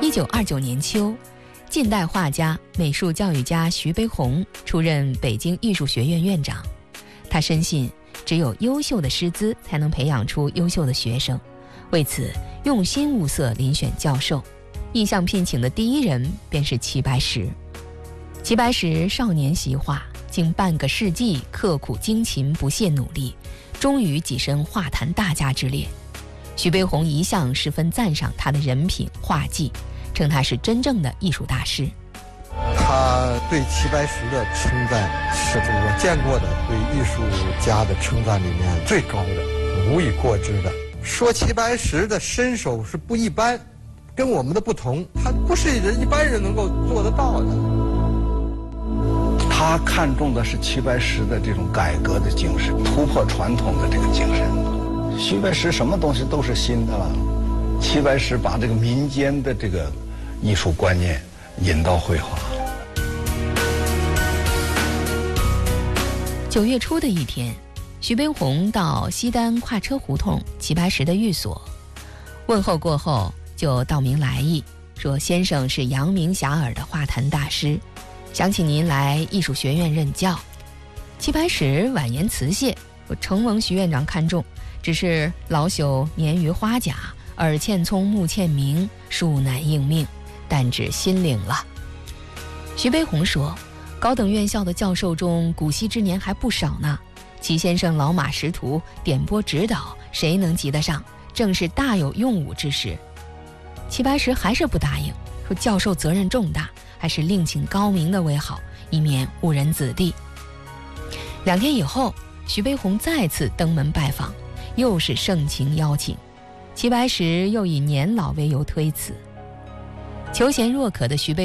1929年秋，近代画家、美术教育家徐悲鸿出任北京艺术学院院长。他深信，只有优秀的师资才能培养出优秀的学生，为此用心物色遴选教授。意向聘请的第一人便是齐白石。齐白石少年习画，经半个世纪刻苦精勤、不懈努力，终于跻身画坛大家之列。徐悲鸿一向十分赞赏他的人品画技，称他是真正的艺术大师。 他对齐白石的称赞是我见过的对艺术家的称赞里面最高的，无以过之的。说齐白石的身手是不一般，跟我们的不同，他不是一般人能够做得到的。 他看重的是齐白石的这种改革的精神，突破传统的这个精神。徐白石什么东西都是新的了，齐白石把这个民间的这个艺术观念引到绘画。 9月初的一天，徐悲鸿到西单跨车胡同齐白石的寓所，问候过后就道明来意，说先生是扬名遐迩的画坛大师，想请您来艺术学院任教。齐白石婉言辞谢，说承蒙徐院长看重，只是老朽年逾花甲，耳欠聪，目欠明，恕难应命，但只心领了。徐悲鸿说，高等院校的教授中古稀之年还不少呢，齐先生老马识途，点拨指导，谁能及得上？正是大有用武之时。齐白石还是不答应，说教授责任重大，还是另请高明的为好，以免误人子弟。2天以后，徐悲鸿再次登门拜访，又是盛情邀请，齐白石又以年老为由推辞。求贤若渴的徐悲